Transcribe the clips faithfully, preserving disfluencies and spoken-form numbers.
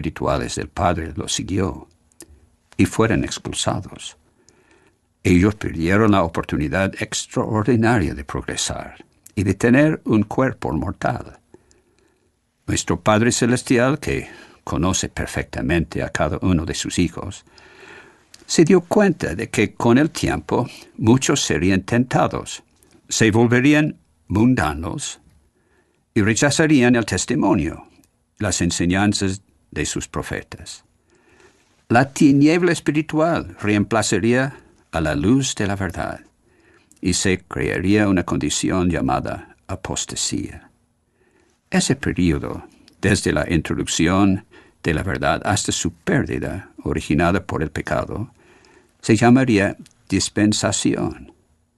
espirituales del Padre los siguió y fueron expulsados. Ellos perdieron la oportunidad extraordinaria de progresar y de tener un cuerpo mortal. Nuestro Padre Celestial, que conoce perfectamente a cada uno de sus hijos, se dio cuenta de que con el tiempo muchos serían tentados, se volverían mundanos y rechazarían el testimonio, las enseñanzas de sus profetas. La tiniebla espiritual reemplazaría a la luz de la verdad y se crearía una condición llamada apostasía. Ese período, desde la introducción de la verdad hasta su pérdida originada por el pecado, se llamaría dispensación.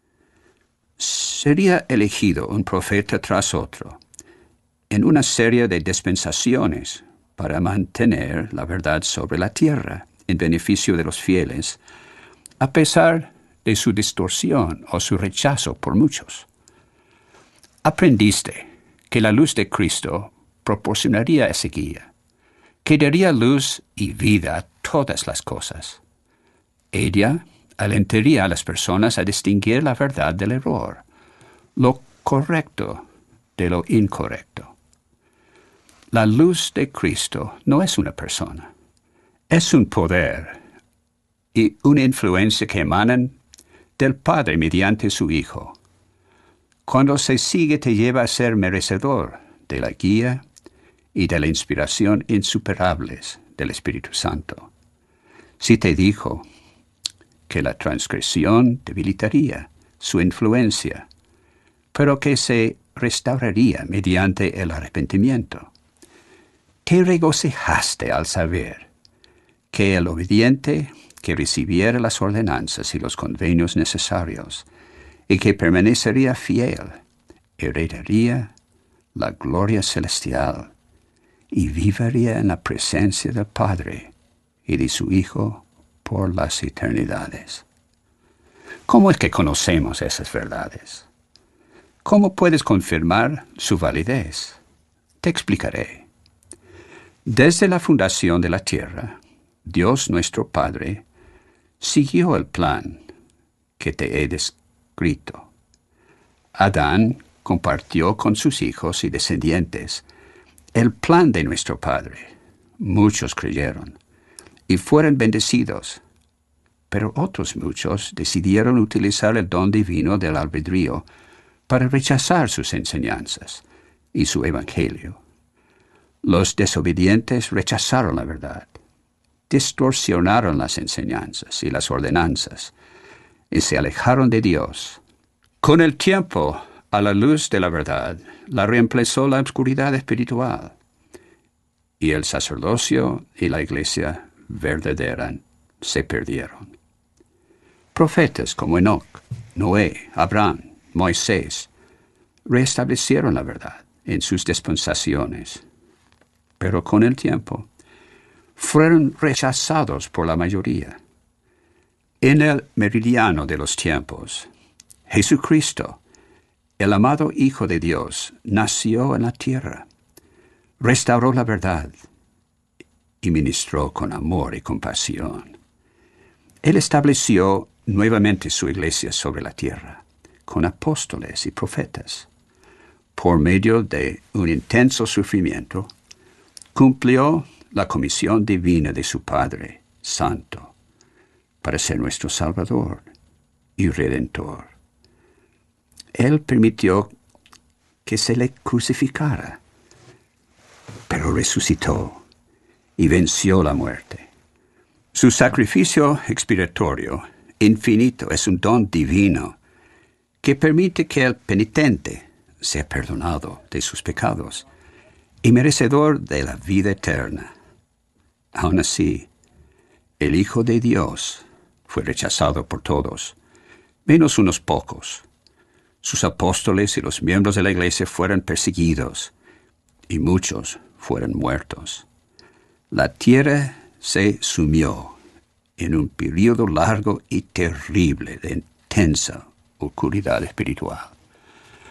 Sería elegido un profeta tras otro, en una serie de dispensaciones para mantener la verdad sobre la tierra en beneficio de los fieles, a pesar de su distorsión o su rechazo por muchos. Aprendiste que la luz de Cristo proporcionaría esa guía, que daría luz y vida a todas las cosas. Ella alentaría a las personas a distinguir la verdad del error, lo correcto de lo incorrecto. La luz de Cristo no es una persona, es un poder y una influencia que emanan del Padre mediante su Hijo. Cuando se sigue te lleva a ser merecedor de la guía y de la inspiración insuperables del Espíritu Santo. Si te dijo que la transgresión debilitaría su influencia, pero que se restauraría mediante el arrepentimiento, te regocijaste al saber que el obediente que recibiera las ordenanzas y los convenios necesarios y que permanecería fiel, heredaría la gloria celestial y viviría en la presencia del Padre y de su Hijo por las eternidades. ¿Cómo es que conocemos esas verdades? ¿Cómo puedes confirmar su validez? Te explicaré. Desde la fundación de la tierra, Dios nuestro Padre siguió el plan que te he descrito. Adán compartió con sus hijos y descendientes el plan de nuestro Padre. Muchos creyeron y fueron bendecidos, pero otros muchos decidieron utilizar el don divino del albedrío para rechazar sus enseñanzas y su evangelio. Los desobedientes rechazaron la verdad, distorsionaron las enseñanzas y las ordenanzas y se alejaron de Dios. Con el tiempo, a la luz de la verdad, la reemplazó la oscuridad espiritual, y el sacerdocio y la iglesia verdadera se perdieron. Profetas como Enoc, Noé, Abraham, Moisés restablecieron la verdad en sus dispensaciones, pero con el tiempo fueron rechazados por la mayoría. En el meridiano de los tiempos, Jesucristo, el amado Hijo de Dios, nació en la tierra, restauró la verdad y ministró con amor y compasión. Él estableció nuevamente su iglesia sobre la tierra, con apóstoles y profetas. Por medio de un intenso sufrimiento, cumplió la comisión divina de su Padre Santo para ser nuestro Salvador y Redentor. Él permitió que se le crucificara, pero resucitó y venció la muerte. Su sacrificio expiatorio infinito es un don divino que permite que el penitente sea perdonado de sus pecados y merecedor de la vida eterna. Aun así, el Hijo de Dios fue rechazado por todos, menos unos pocos. Sus apóstoles y los miembros de la iglesia fueron perseguidos, y muchos fueron muertos. La tierra se sumió en un periodo largo y terrible de intensa oscuridad espiritual.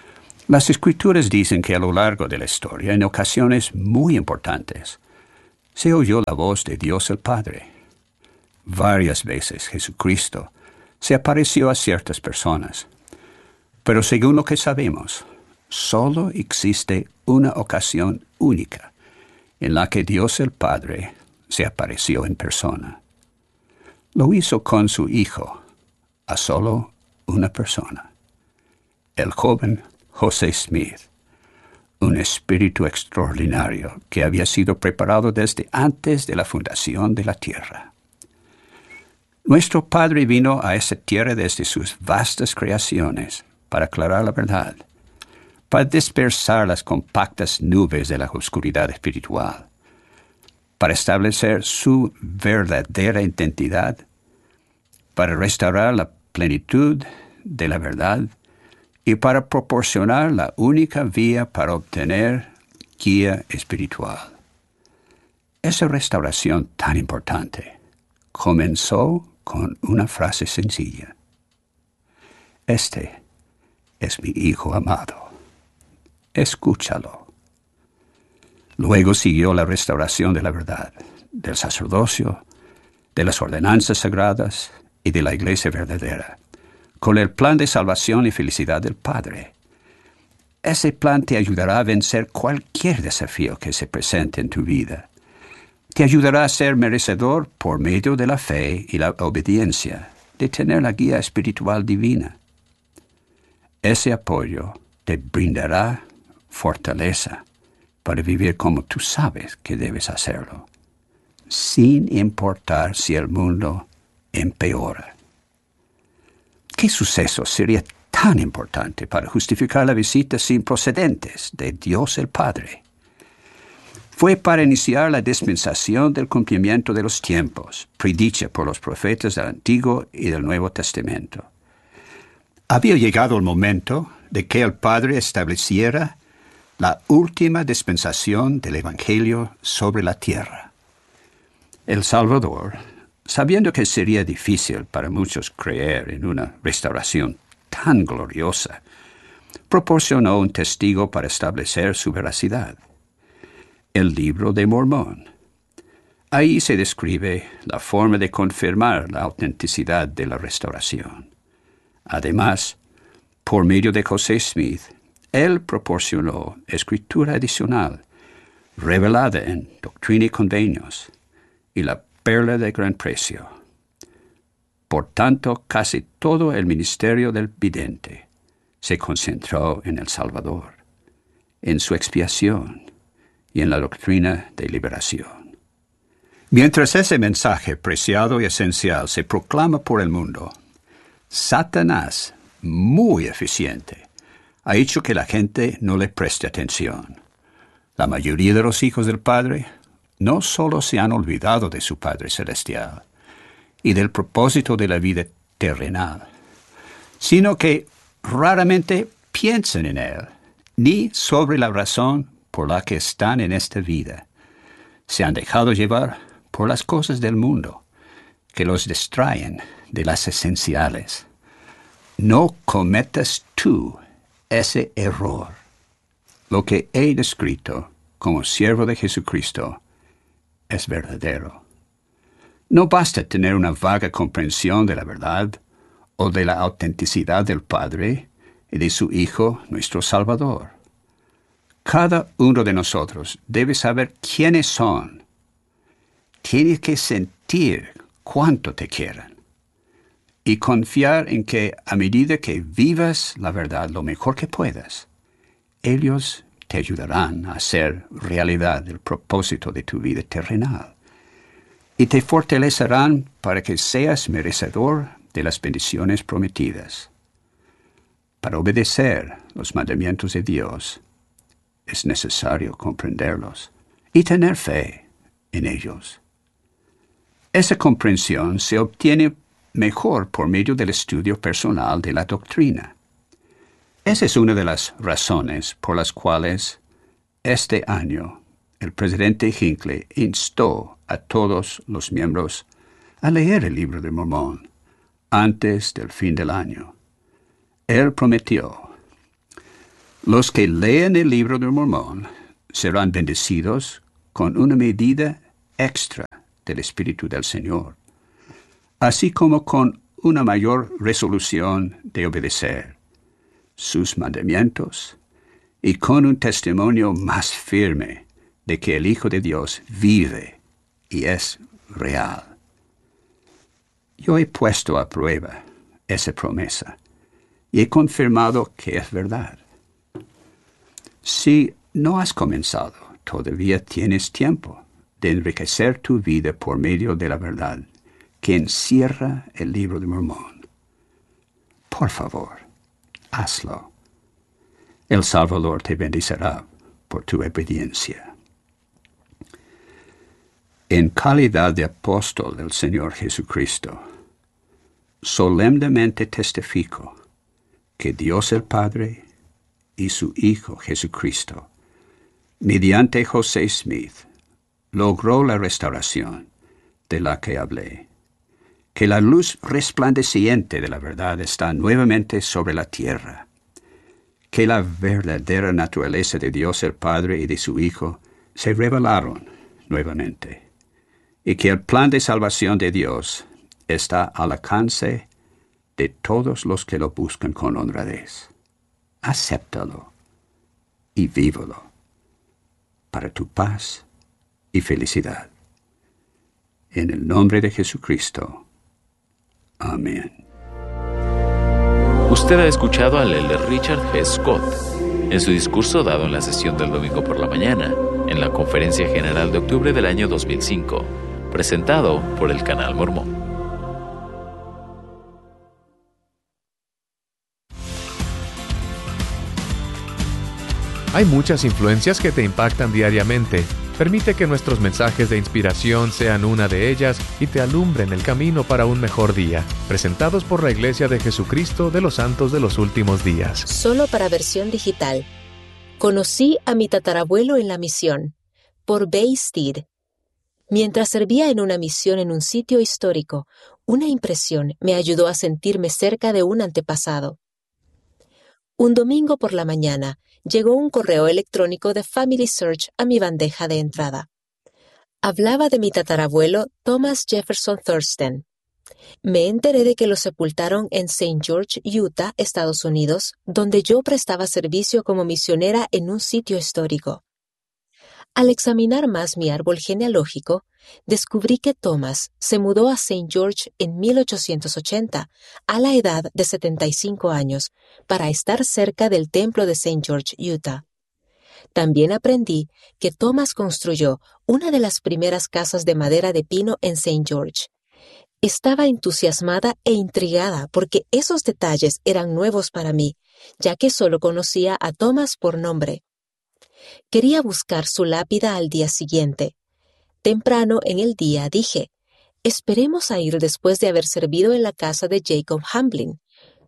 Las Escrituras dicen que a lo largo de la historia, en ocasiones muy importantes, se oyó la voz de Dios el Padre. Varias veces Jesucristo se apareció a ciertas personas, pero según lo que sabemos, solo existe una ocasión única en la que Dios el Padre se apareció en persona. Lo hizo con su Hijo, a solo una persona, el joven José Smith, un espíritu extraordinario que había sido preparado desde antes de la fundación de la tierra. Nuestro Padre vino a esa tierra desde sus vastas creaciones para aclarar la verdad, para dispersar las compactas nubes de la oscuridad espiritual, para establecer su verdadera identidad, para restaurar la plenitud de la verdad y para proporcionar la única vía para obtener guía espiritual. Esa restauración tan importante comenzó con una frase sencilla: Este es mi Hijo amado. Escúchalo. Luego siguió la restauración de la verdad, del sacerdocio, de las ordenanzas sagradas y de la iglesia verdadera, con el plan de salvación y felicidad del Padre. Ese plan te ayudará a vencer cualquier desafío que se presente en tu vida. Te ayudará a ser merecedor por medio de la fe y la obediencia, de tener la guía espiritual divina. Ese apoyo te brindará fortaleza para vivir como tú sabes que debes hacerlo, sin importar si el mundo empeora. ¿Qué suceso sería tan importante para justificar la visita sin precedentes de Dios el Padre? Fue para iniciar la dispensación del cumplimiento de los tiempos, predicha por los profetas del Antiguo y del Nuevo Testamento. Había llegado el momento de que el Padre estableciera la última dispensación del Evangelio sobre la tierra. El Salvador, sabiendo que sería difícil para muchos creer en una restauración tan gloriosa, proporcionó un testigo para establecer su veracidad: el Libro de Mormón. Ahí se describe la forma de confirmar la autenticidad de la restauración. Además, por medio de José Smith, él proporcionó escritura adicional, revelada en Doctrina y Convenios, y la perla de gran precio. Por tanto, casi todo el ministerio del vidente se concentró en el Salvador, en su expiación y en la doctrina de liberación. Mientras ese mensaje preciado y esencial se proclama por el mundo, Satanás, muy eficiente, ha hecho que la gente no le preste atención. La mayoría de los hijos del Padre no solo se han olvidado de su Padre Celestial y del propósito de la vida terrenal, sino que raramente piensan en Él, ni sobre la razón por la que están en esta vida. Se han dejado llevar por las cosas del mundo, que los distraen de las esenciales. No cometas tú ese error. Lo que he descrito como siervo de Jesucristo es verdadero. No basta tener una vaga comprensión de la verdad o de la autenticidad del Padre y de su Hijo, nuestro Salvador. Cada uno de nosotros debe saber quiénes son. Tienes que sentir cuánto te quieren y confiar en que a medida que vivas la verdad lo mejor que puedas, ellos te ayudarán a hacer realidad el propósito de tu vida terrenal y te fortalecerán para que seas merecedor de las bendiciones prometidas. Para obedecer los mandamientos de Dios, es necesario comprenderlos y tener fe en ellos. Esa comprensión se obtiene mejor por medio del estudio personal de la doctrina. Esa es una de las razones por las cuales este año el presidente Hinckley instó a todos los miembros a leer el Libro de Mormón antes del fin del año. Él prometió: los que leen el Libro de Mormón serán bendecidos con una medida extra del Espíritu del Señor, así como con una mayor resolución de obedecer sus mandamientos y con un testimonio más firme de que el Hijo de Dios vive y es real. Yo he puesto a prueba esa promesa y he confirmado que es verdad. Si no has comenzado, todavía tienes tiempo de enriquecer tu vida por medio de la verdad que encierra el libro de Mormón. Por favor, hazlo. El Salvador te bendecirá por tu obediencia. En calidad de apóstol del Señor Jesucristo, solemnemente testifico que Dios el Padre y su Hijo Jesucristo, mediante José Smith, logró la restauración de la que hablé, que la luz resplandeciente de la verdad está nuevamente sobre la tierra, que la verdadera naturaleza de Dios el Padre y de su Hijo se revelaron nuevamente, y que el plan de salvación de Dios está al alcance de todos los que lo buscan con honradez. Acéptalo y vívalo para tu paz y felicidad. En el nombre de Jesucristo. Amén. Usted ha escuchado al elder Richard G. Scott en su discurso dado en la sesión del domingo por la mañana, en la Conferencia General de octubre del año dos mil cinco, presentado por el Canal Mormón. Hay muchas influencias que te impactan diariamente. Permite que nuestros mensajes de inspiración sean una de ellas y te alumbren el camino para un mejor día. Presentados por la Iglesia de Jesucristo de los Santos de los Últimos Días. Solo para versión digital. Conocí a mi tatarabuelo en la misión, por Bay Steed. Mientras servía en una misión en un sitio histórico, una impresión me ayudó a sentirme cerca de un antepasado. Un domingo por la mañana, llegó un correo electrónico de Family Search a mi bandeja de entrada. Hablaba de mi tatarabuelo Thomas Jefferson Thurston. Me enteré de que lo sepultaron en Saint George, Utah, Estados Unidos, donde yo prestaba servicio como misionera en un sitio histórico. Al examinar más mi árbol genealógico, descubrí que Thomas se mudó a Saint George en mil ochocientos ochenta, a la edad de setenta y cinco años, para estar cerca del templo de Saint George, Utah. También aprendí que Thomas construyó una de las primeras casas de madera de pino en Saint George. Estaba entusiasmada e intrigada porque esos detalles eran nuevos para mí, ya que solo conocía a Thomas por nombre. Quería buscar su lápida al día siguiente. Temprano en el día dije, esperemos a ir después de haber servido en la casa de Jacob Hamblin,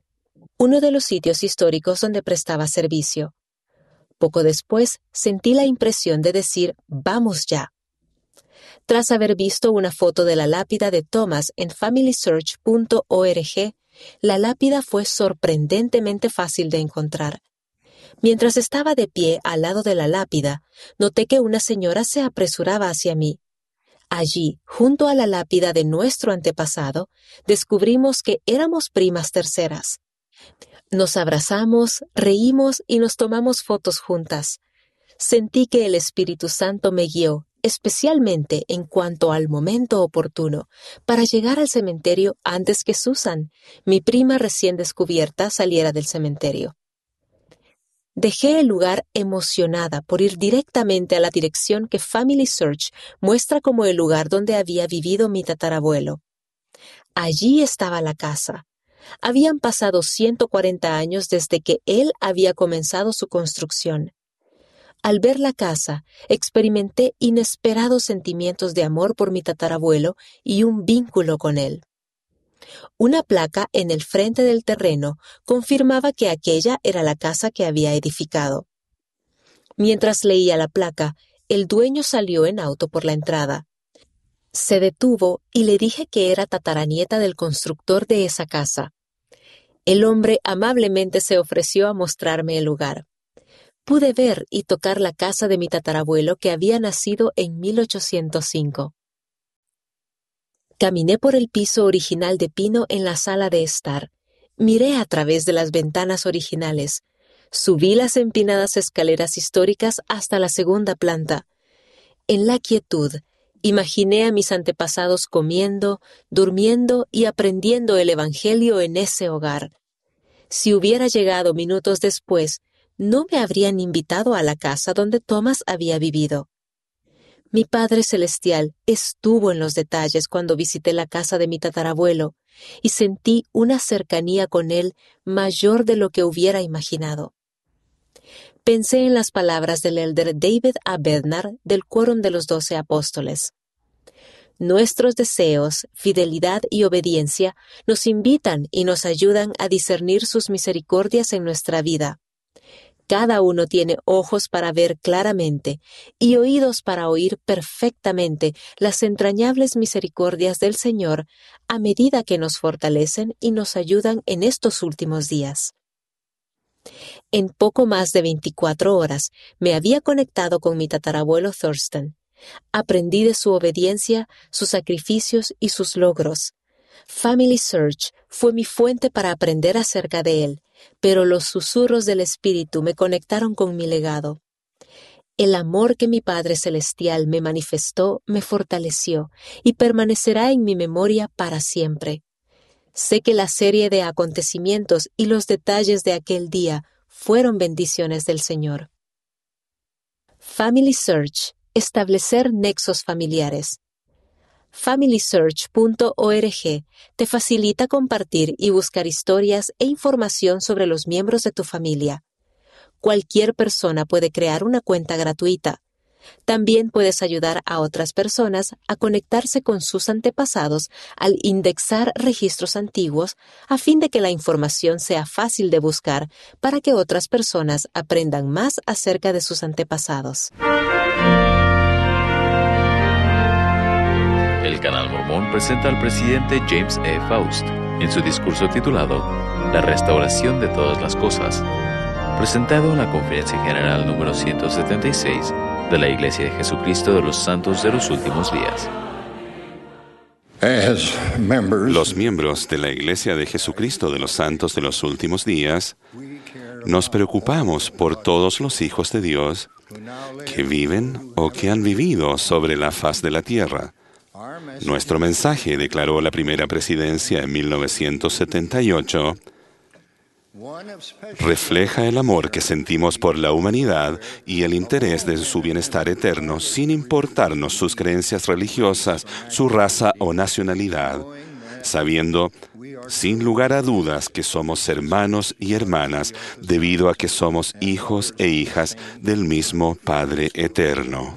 uno de los sitios históricos donde prestaba servicio. Poco después sentí la impresión de decir, vamos ya. Tras haber visto una foto de la lápida de Thomas en family search punto org, la lápida fue sorprendentemente fácil de encontrar. Mientras estaba de pie al lado de la lápida, noté que una señora se apresuraba hacia mí. Allí, junto a la lápida de nuestro antepasado, descubrimos que éramos primas terceras. Nos abrazamos, reímos y nos tomamos fotos juntas. Sentí que el Espíritu Santo me guió, especialmente en cuanto al momento oportuno, para llegar al cementerio antes que Susan, mi prima recién descubierta, saliera del cementerio. Dejé el lugar emocionada por ir directamente a la dirección que Family Search muestra como el lugar donde había vivido mi tatarabuelo. Allí estaba la casa. Habían pasado ciento cuarenta años desde que él había comenzado su construcción. Al ver la casa, experimenté inesperados sentimientos de amor por mi tatarabuelo y un vínculo con él. Una placa en el frente del terreno confirmaba que aquella era la casa que había edificado. Mientras leía la placa, el dueño salió en auto por la entrada. Se detuvo y le dije que era tataranieta del constructor de esa casa. El hombre amablemente se ofreció a mostrarme el lugar. Pude ver y tocar la casa de mi tatarabuelo que había nacido en mil ochocientos cinco. Caminé por el piso original de pino en la sala de estar. Miré a través de las ventanas originales. Subí las empinadas escaleras históricas hasta la segunda planta. En la quietud, imaginé a mis antepasados comiendo, durmiendo y aprendiendo el Evangelio en ese hogar. Si hubiera llegado minutos después, no me habrían invitado a la casa donde Thomas había vivido. Mi Padre Celestial estuvo en los detalles cuando visité la casa de mi tatarabuelo y sentí una cercanía con él mayor de lo que hubiera imaginado. Pensé en las palabras del elder David A. Bednar del Quórum de los Doce Apóstoles. Nuestros deseos, fidelidad y obediencia nos invitan y nos ayudan a discernir sus misericordias en nuestra vida. Cada uno tiene ojos para ver claramente y oídos para oír perfectamente las entrañables misericordias del Señor a medida que nos fortalecen y nos ayudan en estos últimos días. En poco más de veinticuatro horas me había conectado con mi tatarabuelo Thurston. Aprendí de su obediencia, sus sacrificios y sus logros. Family Search fue mi fuente para aprender acerca de él, pero los susurros del Espíritu me conectaron con mi legado. El amor que mi Padre Celestial me manifestó me fortaleció y permanecerá en mi memoria para siempre. Sé que la serie de acontecimientos y los detalles de aquel día fueron bendiciones del Señor. Family Search. Establecer nexos familiares. family search punto org te facilita compartir y buscar historias e información sobre los miembros de tu familia. Cualquier persona puede crear una cuenta gratuita. También puedes ayudar a otras personas a conectarse con sus antepasados al indexar registros antiguos a fin de que la información sea fácil de buscar para que otras personas aprendan más acerca de sus antepasados. El Canal Mormón presenta al presidente James E. Faust en su discurso titulado La restauración de todas las cosas, presentado en la Conferencia General número ciento setenta y seis de la Iglesia de Jesucristo de los Santos de los Últimos Días. Los miembros de la Iglesia de Jesucristo de los Santos de los Últimos Días nos preocupamos por todos los hijos de Dios que viven o que han vivido sobre la faz de la tierra. Nuestro mensaje, declaró la primera presidencia en mil novecientos setenta y ocho, refleja el amor que sentimos por la humanidad y el interés de su bienestar eterno, sin importarnos sus creencias religiosas, su raza o nacionalidad, sabiendo, sin lugar a dudas, que somos hermanos y hermanas debido a que somos hijos e hijas del mismo Padre eterno.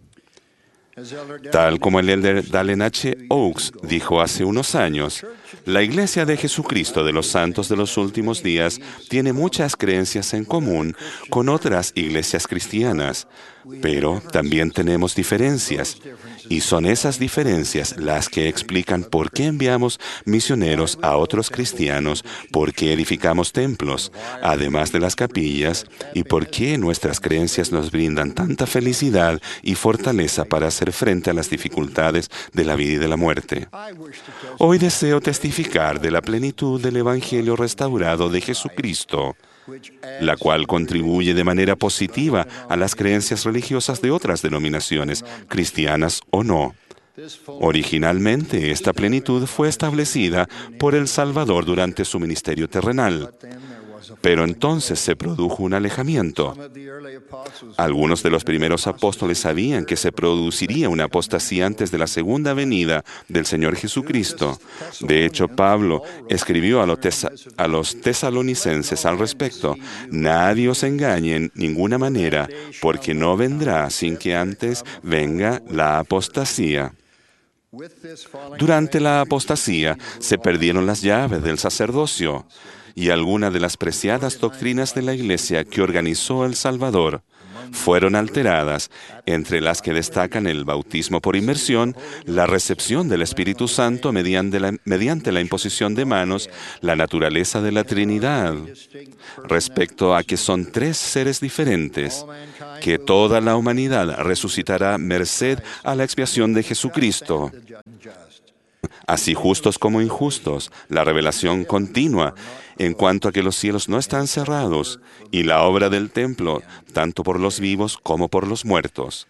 Tal como el elder Dallin H. Oaks dijo hace unos años, la Iglesia de Jesucristo de los Santos de los Últimos Días tiene muchas creencias en común con otras iglesias cristianas, pero también tenemos diferencias, y son esas diferencias las que explican por qué enviamos misioneros a otros cristianos, por qué edificamos templos, además de las capillas, y por qué nuestras creencias nos brindan tanta felicidad y fortaleza para hacer frente a las dificultades de la vida y de la muerte. Hoy deseo testificar de la plenitud del Evangelio restaurado de Jesucristo, la cual contribuye de manera positiva a las creencias religiosas de otras denominaciones, cristianas o no. Originalmente, esta plenitud fue establecida por el Salvador durante su ministerio terrenal. Pero entonces se produjo un alejamiento. Algunos de los primeros apóstoles sabían que se produciría una apostasía antes de la segunda venida del Señor Jesucristo. De hecho, Pablo escribió a los, tes- a los tesalonicenses al respecto: nadie os engañe en ninguna manera, porque no vendrá sin que antes venga la apostasía. Durante la apostasía se perdieron las llaves del sacerdocio y algunas de las preciadas doctrinas de la Iglesia que organizó el Salvador fueron alteradas, entre las que destacan el bautismo por inmersión, la recepción del Espíritu Santo mediante la, mediante la imposición de manos, la naturaleza de la Trinidad, respecto a que son tres seres diferentes, que toda la humanidad resucitará merced a la expiación de Jesucristo, así justos como injustos, la revelación continua en cuanto a que los cielos no están cerrados, y la obra del templo, tanto por los vivos como por los muertos.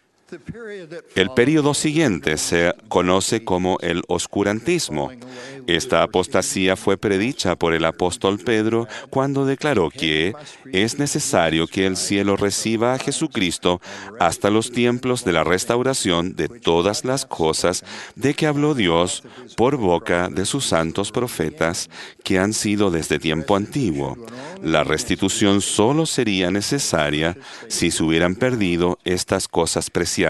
El período siguiente se conoce como el oscurantismo. Esta apostasía fue predicha por el apóstol Pedro cuando declaró que es necesario que el cielo reciba a Jesucristo hasta los tiempos de la restauración de todas las cosas de que habló Dios por boca de sus santos profetas que han sido desde tiempo antiguo. La restitución solo sería necesaria si se hubieran perdido estas cosas preciadas.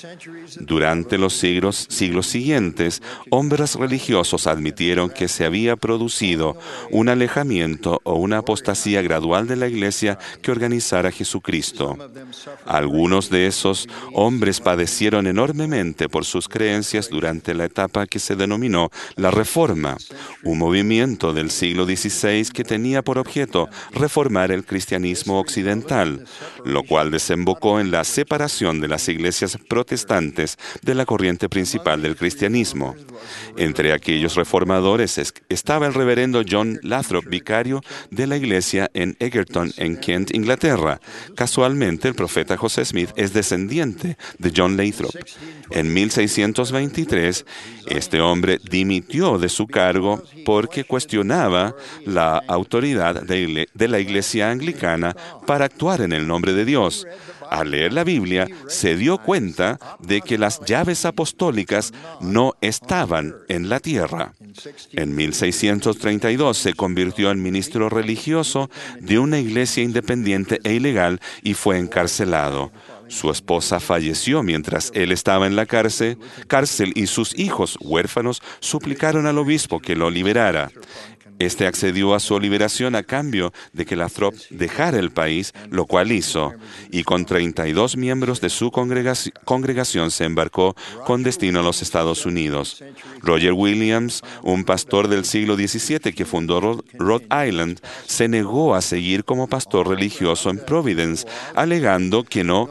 Durante los siglos, siglos siguientes, hombres religiosos admitieron que se había producido un alejamiento o una apostasía gradual de la Iglesia que organizara Jesucristo. Algunos de esos hombres padecieron enormemente por sus creencias durante la etapa que se denominó la Reforma, un movimiento del siglo dieciséis que tenía por objeto reformar el cristianismo occidental, lo cual desembocó en la separación de las iglesias protestantes de la corriente principal del cristianismo. Entre aquellos reformadores estaba el reverendo John Lathrop, vicario de la iglesia en Egerton, en Kent, Inglaterra. Casualmente, el profeta José Smith es descendiente de John Lathrop. En mil seiscientos veintitrés, este hombre dimitió de su cargo porque cuestionaba la autoridad de la iglesia anglicana para actuar en el nombre de Dios. Al leer la Biblia, se dio cuenta de que las llaves apostólicas no estaban en la tierra. En mil seiscientos treinta y dos se convirtió en ministro religioso de una iglesia independiente e ilegal y fue encarcelado. Su esposa falleció mientras él estaba en la cárcel, cárcel y sus hijos huérfanos suplicaron al obispo que lo liberara. Este accedió a su liberación a cambio de que Lathrop dejara el país, lo cual hizo, y con treinta y dos miembros de su congregación, congregación se embarcó con destino a los Estados Unidos. Roger Williams, un pastor del siglo diecisiete que fundó Rhode Island, se negó a seguir como pastor religioso en Providence, alegando que no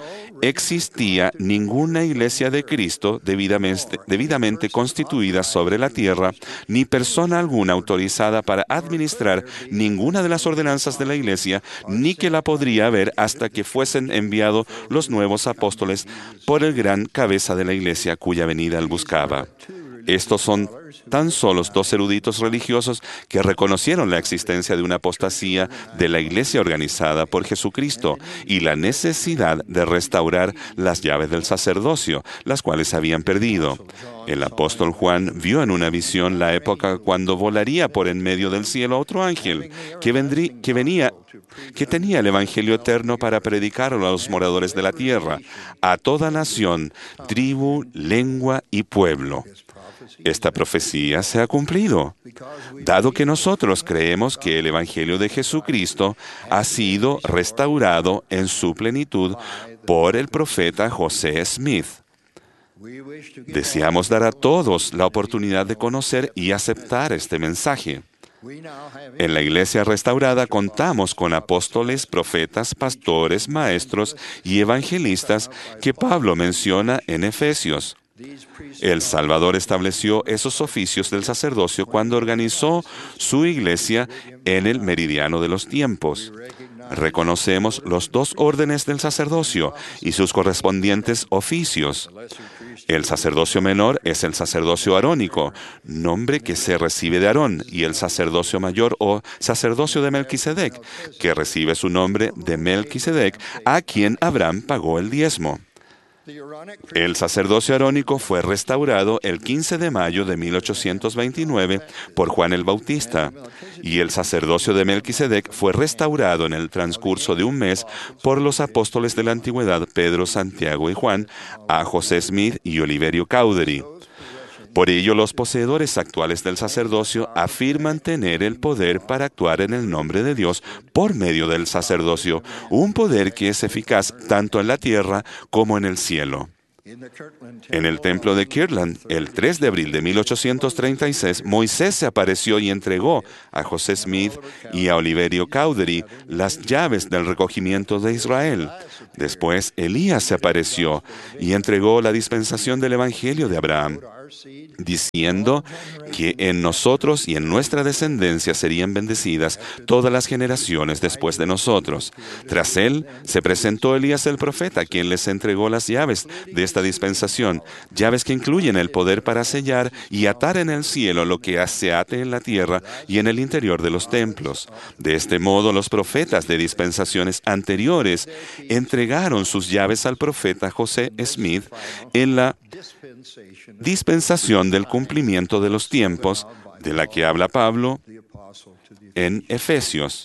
existía ninguna iglesia de Cristo debidamente, debidamente constituida sobre la tierra, ni persona alguna autorizada para administrar ninguna de las ordenanzas de la iglesia, ni que la podría haber hasta que fuesen enviados los nuevos apóstoles por el gran cabeza de la iglesia cuya venida él buscaba. Estos son tan solo dos eruditos religiosos que reconocieron la existencia de una apostasía de la iglesia organizada por Jesucristo y la necesidad de restaurar las llaves del sacerdocio, las cuales se habían perdido. El apóstol Juan vio en una visión la época cuando volaría por en medio del cielo otro ángel que, vendrí, que venía, que tenía el evangelio eterno para predicarlo a los moradores de la tierra, a toda nación, tribu, lengua y pueblo. Esta profecía se ha cumplido, dado que nosotros creemos que el Evangelio de Jesucristo ha sido restaurado en su plenitud por el profeta José Smith. Deseamos dar a todos la oportunidad de conocer y aceptar este mensaje. En la iglesia restaurada contamos con apóstoles, profetas, pastores, maestros y evangelistas que Pablo menciona en Efesios. El Salvador estableció esos oficios del sacerdocio cuando organizó su iglesia en el meridiano de los tiempos. Reconocemos los dos órdenes del sacerdocio y sus correspondientes oficios. El sacerdocio menor es el sacerdocio arónico, nombre que se recibe de Aarón, y el sacerdocio mayor o sacerdocio de Melquisedec, que recibe su nombre de Melquisedec, a quien Abraham pagó el diezmo. El sacerdocio arónico fue restaurado el quince de mayo de mil ochocientos veintinueve por Juan el Bautista, y el sacerdocio de Melquisedec fue restaurado en el transcurso de un mes por los apóstoles de la antigüedad Pedro, Santiago y Juan, a José Smith y Oliverio Cowdery. Por ello, los poseedores actuales del sacerdocio afirman tener el poder para actuar en el nombre de Dios por medio del sacerdocio, un poder que es eficaz tanto en la tierra como en el cielo. En el templo de Kirtland, el tres de abril de mil ochocientos treinta y seis, Moisés se apareció y entregó a José Smith y a Oliverio Cowdery las llaves del recogimiento de Israel. Después, Elías se apareció y entregó la dispensación del Evangelio de Abraham. diciendo que en nosotros y en nuestra descendencia serían bendecidas todas las generaciones después de nosotros. Tras él se presentó Elías el profeta, quien les entregó las llaves de esta dispensación, llaves que incluyen el poder para sellar y atar en el cielo lo que se ate en la tierra y en el interior de los templos. De este modo, los profetas de dispensaciones anteriores entregaron sus llaves al profeta José Smith en la dispensación del cumplimiento de los tiempos, de la que habla Pablo en Efesios.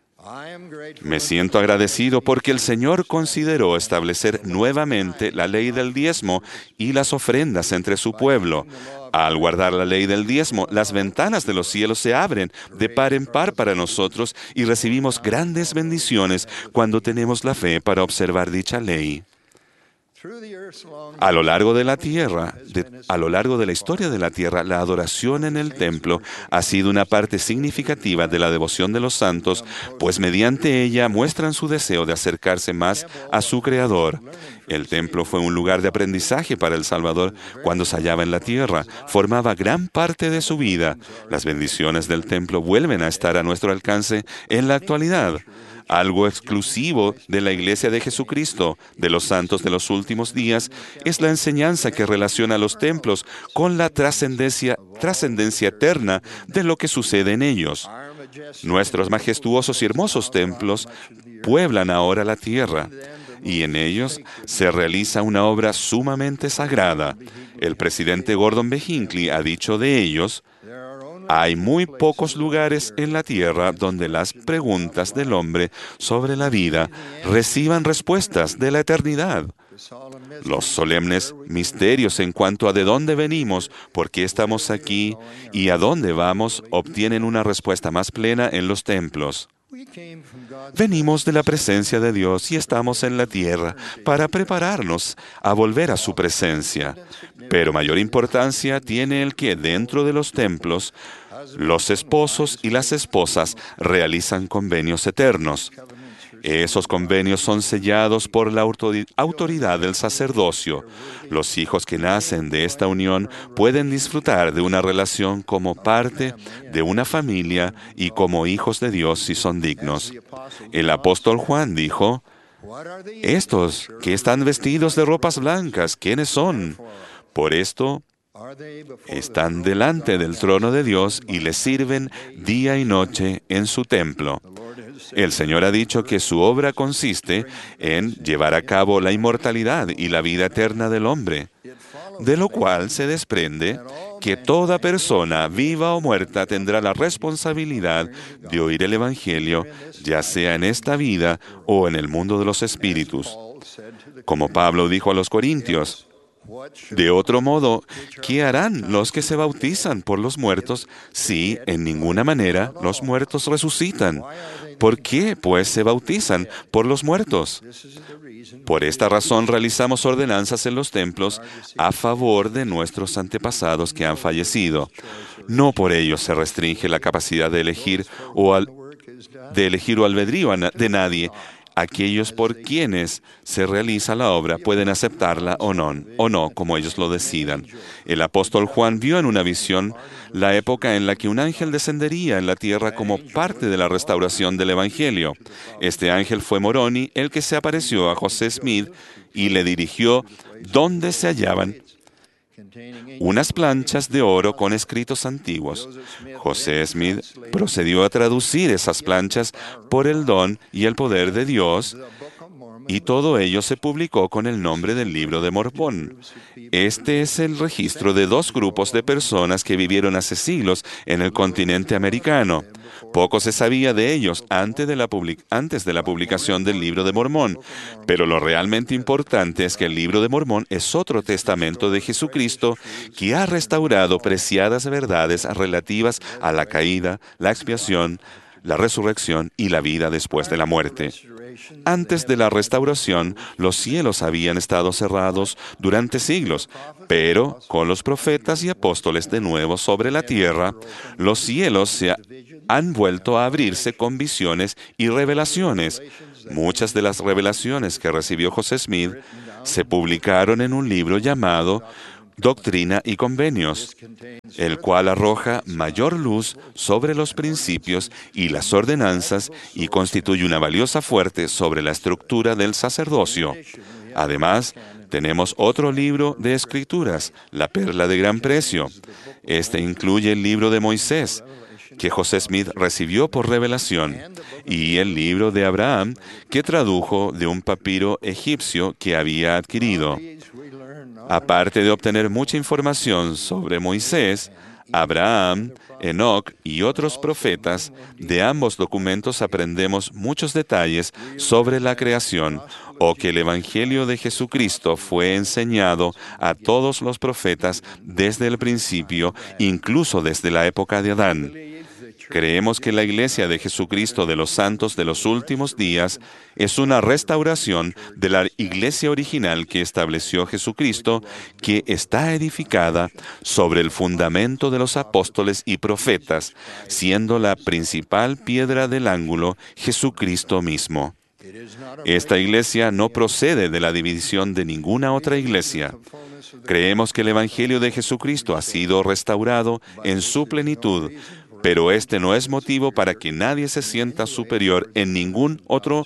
Me siento agradecido porque el Señor consideró establecer nuevamente la ley del diezmo y las ofrendas entre su pueblo. Al guardar la ley del diezmo, las ventanas de los cielos se abren de par en par para nosotros y recibimos grandes bendiciones cuando tenemos la fe para observar dicha ley. A lo largo de la tierra, de, a lo largo de la historia de la tierra, la adoración en el templo ha sido una parte significativa de la devoción de los santos, pues mediante ella muestran su deseo de acercarse más a su Creador. El templo fue un lugar de aprendizaje para el Salvador cuando se hallaba en la tierra. Formaba gran parte de su vida. Las bendiciones del templo vuelven a estar a nuestro alcance en la actualidad. Algo exclusivo de la Iglesia de Jesucristo, de los santos de los últimos días, es la enseñanza que relaciona los templos con la trascendencia, trascendencia eterna de lo que sucede en ellos. Nuestros majestuosos y hermosos templos pueblan ahora la tierra, y en ellos se realiza una obra sumamente sagrada. El presidente Gordon B. Hinckley ha dicho de ellos: hay muy pocos lugares en la tierra donde las preguntas del hombre sobre la vida reciban respuestas de la eternidad. Los solemnes misterios en cuanto a de dónde venimos, por qué estamos aquí y a dónde vamos obtienen una respuesta más plena en los templos. Venimos de la presencia de Dios y estamos en la tierra para prepararnos a volver a su presencia. Pero mayor importancia tiene el que dentro de los templos los esposos y las esposas realizan convenios eternos. Esos convenios son sellados por la autoridad del sacerdocio. Los hijos que nacen de esta unión pueden disfrutar de una relación como parte de una familia y como hijos de Dios si son dignos. El apóstol Juan dijo: estos que están vestidos de ropas blancas, ¿quiénes son? Por esto están delante del trono de Dios y le sirven día y noche en su templo. El Señor ha dicho que su obra consiste en llevar a cabo la inmortalidad y la vida eterna del hombre, de lo cual se desprende que toda persona, viva o muerta, tendrá la responsabilidad de oír el Evangelio, ya sea en esta vida o en el mundo de los espíritus. Como Pablo dijo a los Corintios: de otro modo, ¿qué harán los que se bautizan por los muertos si en ninguna manera los muertos resucitan? ¿Por qué, pues, se bautizan por los muertos? Por esta razón realizamos ordenanzas en los templos a favor de nuestros antepasados que han fallecido. No por ello se restringe la capacidad de elegir o al, de elegir o albedrío de nadie. Aquellos por quienes se realiza la obra pueden aceptarla o no, o no, como ellos lo decidan. El apóstol Juan vio en una visión la época en la que un ángel descendería en la tierra como parte de la restauración del Evangelio. Este ángel fue Moroni, el que se apareció a José Smith y le dirigió donde se hallaban unas planchas de oro con escritos antiguos. José Smith procedió a traducir esas planchas por el don y el poder de Dios, y todo ello se publicó con el nombre del Libro de Mormón. Este es el registro de dos grupos de personas que vivieron hace siglos en el continente americano. Poco se sabía de ellos antes de, la public- antes de la publicación del Libro de Mormón, pero lo realmente importante es que el Libro de Mormón es otro testamento de Jesucristo que ha restaurado preciadas verdades relativas a la caída, la expiación, la resurrección y la vida después de la muerte. Antes de la restauración, los cielos habían estado cerrados durante siglos, pero con los profetas y apóstoles de nuevo sobre la tierra, los cielos se han vuelto a abrirse con visiones y revelaciones. Muchas de las revelaciones que recibió José Smith se publicaron en un libro llamado Doctrina y Convenios, el cual arroja mayor luz sobre los principios y las ordenanzas y constituye una valiosa fuente sobre la estructura del sacerdocio. Además, tenemos otro libro de escrituras, la Perla de Gran Precio. Este incluye el libro de Moisés, que José Smith recibió por revelación, y el libro de Abraham, que tradujo de un papiro egipcio que había adquirido. Aparte de obtener mucha información sobre Moisés, Abraham, Enoc y otros profetas, de ambos documentos aprendemos muchos detalles sobre la creación, o que el Evangelio de Jesucristo fue enseñado a todos los profetas desde el principio, incluso desde la época de Adán. Creemos que la Iglesia de Jesucristo de los Santos de los Últimos Días es una restauración de la Iglesia original que estableció Jesucristo, que está edificada sobre el fundamento de los apóstoles y profetas, siendo la principal piedra del ángulo Jesucristo mismo. Esta iglesia no procede de la división de ninguna otra iglesia. Creemos que el Evangelio de Jesucristo ha sido restaurado en su plenitud, pero este no es motivo para que nadie se sienta superior en ningún otro,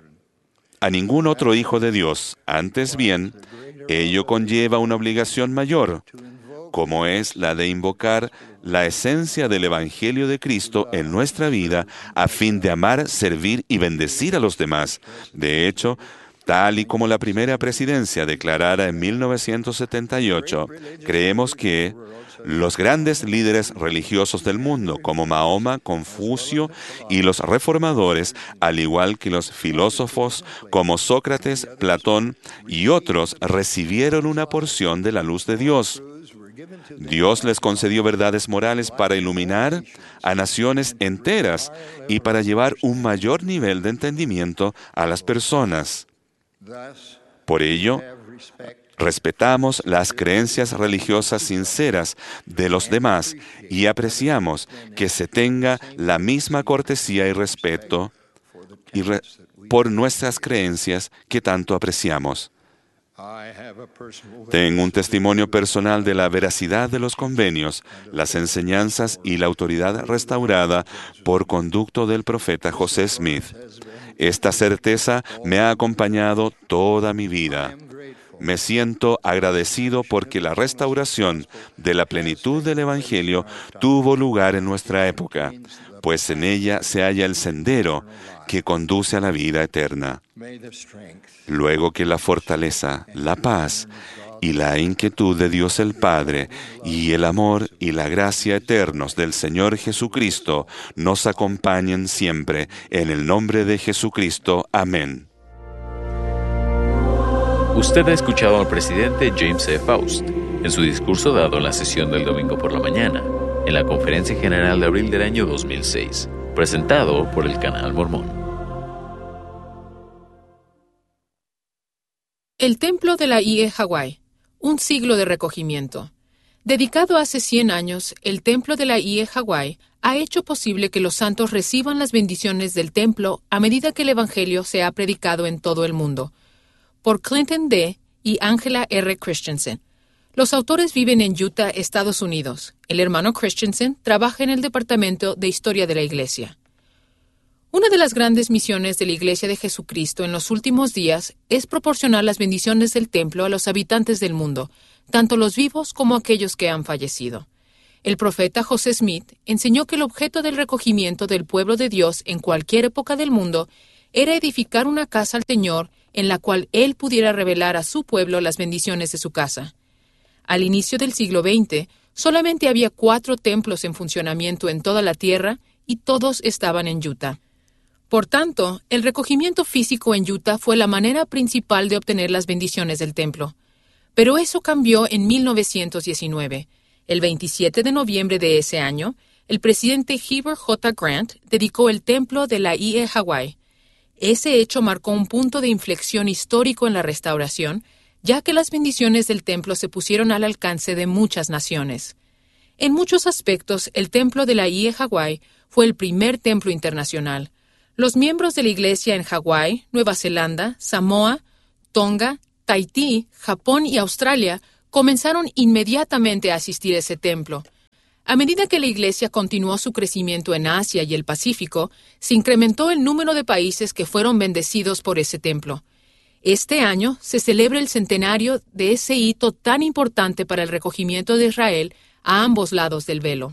a ningún otro hijo de Dios. Antes bien, ello conlleva una obligación mayor, como es la de invocar la esencia del Evangelio de Cristo en nuestra vida a fin de amar, servir y bendecir a los demás. De hecho, tal y como la primera presidencia declarara en mil novecientos setenta y ocho, creemos que los grandes líderes religiosos del mundo, como Mahoma, Confucio y los reformadores, al igual que los filósofos como Sócrates, Platón y otros, recibieron una porción de la luz de Dios. Dios les concedió verdades morales para iluminar a naciones enteras y para llevar un mayor nivel de entendimiento a las personas. Por ello, respetamos las creencias religiosas sinceras de los demás y apreciamos que se tenga la misma cortesía y respeto y re- por nuestras creencias que tanto apreciamos. Tengo un testimonio personal de la veracidad de los convenios, las enseñanzas y la autoridad restaurada por conducto del profeta José Smith. Esta certeza me ha acompañado toda mi vida. Me siento agradecido porque la restauración de la plenitud del Evangelio tuvo lugar en nuestra época, pues en ella se halla el sendero que conduce a la vida eterna. Luego que la fortaleza, la paz y la inquietud de Dios el Padre y el amor y la gracia eternos del Señor Jesucristo nos acompañen siempre, en el nombre de Jesucristo. Amén. Usted ha escuchado al presidente James E. Faust en su discurso dado en la sesión del domingo por la mañana, en la Conferencia General de abril del año dos mil seis, presentado por el Canal Mormón. El Templo de la I E Hawái, un siglo de recogimiento. Dedicado hace cien años, el Templo de la I E Hawái ha hecho posible que los santos reciban las bendiciones del templo a medida que el Evangelio se ha predicado en todo el mundo. Por Clinton D. y Angela R. Christensen. Los autores viven en Utah, Estados Unidos. El hermano Christensen trabaja en el Departamento de Historia de la Iglesia. Una de las grandes misiones de la Iglesia de Jesucristo en los últimos días es proporcionar las bendiciones del templo a los habitantes del mundo, tanto los vivos como aquellos que han fallecido. El profeta José Smith enseñó que el objeto del recogimiento del pueblo de Dios en cualquier época del mundo era edificar una casa al Señor en la cual Él pudiera revelar a su pueblo las bendiciones de su casa. Al inicio del siglo veinte, solamente había cuatro templos en funcionamiento en toda la tierra y todos estaban en Utah. Por tanto, el recogimiento físico en Utah fue la manera principal de obtener las bendiciones del templo. Pero eso cambió en mil novecientos diecinueve. El veintisiete de noviembre de ese año, el presidente Heber J. Grant dedicó el templo de la I E Hawái. Ese hecho marcó un punto de inflexión histórico en la restauración, ya que las bendiciones del templo se pusieron al alcance de muchas naciones. En muchos aspectos, el templo de la I E Hawái fue el primer templo internacional. Los miembros de la Iglesia en Hawái, Nueva Zelanda, Samoa, Tonga, Tahití, Japón y Australia comenzaron inmediatamente a asistir a ese templo. A medida que la Iglesia continuó su crecimiento en Asia y el Pacífico, se incrementó el número de países que fueron bendecidos por ese templo. Este año se celebra el centenario de ese hito tan importante para el recogimiento de Israel a ambos lados del velo.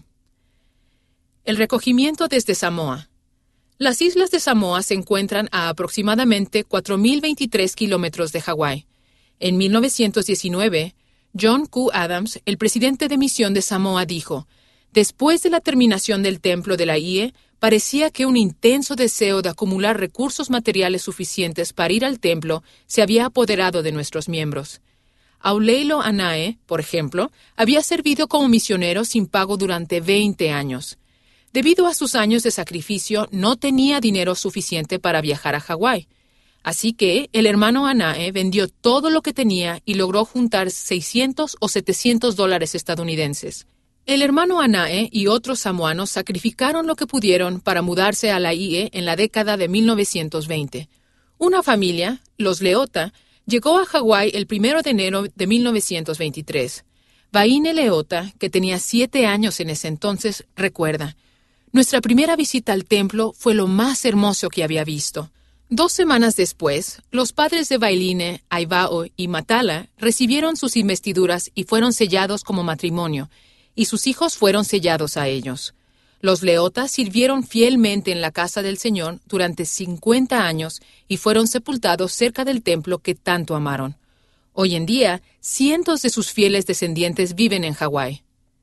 El recogimiento desde Samoa. Las islas de Samoa se encuentran a aproximadamente cuatro mil veintitrés kilómetros de Hawái. En mil novecientos diecinueve, John Q. Adams, el presidente de misión de Samoa, dijo: «Después de la terminación del templo de la I E, parecía que un intenso deseo de acumular recursos materiales suficientes para ir al templo se había apoderado de nuestros miembros». Auleilo Anae, por ejemplo, había servido como misionero sin pago durante veinte años. Debido a sus años de sacrificio, no tenía dinero suficiente para viajar a Hawái. Así que el hermano Anae vendió todo lo que tenía y logró juntar seiscientos o setecientos dólares estadounidenses. El hermano Anae y otros samoanos sacrificaron lo que pudieron para mudarse a la I E en la década de mil novecientos veinte. Una familia, los Leota, llegó a Hawái el primero de enero de mil novecientos veintitrés. Vaine Leota, que tenía siete años en ese entonces, recuerda: «Nuestra primera visita al templo fue lo más hermoso que había visto». Dos semanas después, los padres de Vailine, Aivao y Matala recibieron sus investiduras y fueron sellados como matrimonio, y sus hijos fueron sellados a ellos. Los Leotas sirvieron fielmente en la casa del Señor durante cincuenta años y fueron sepultados cerca del templo que tanto amaron. Hoy en día, cientos de sus fieles descendientes viven en Hawái.